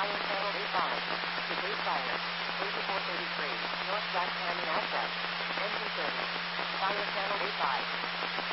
Fire channel 85. Debris fire. 8433. North Black Canyon access. Engine 30. Fire channel 85.